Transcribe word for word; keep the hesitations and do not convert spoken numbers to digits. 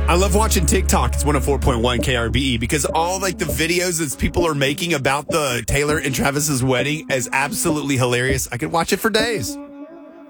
I love watching TikTok. It's one oh four point one K R B E because all like the videos that people are making about the Taylor and Travis's wedding is absolutely hilarious. I could watch it for days.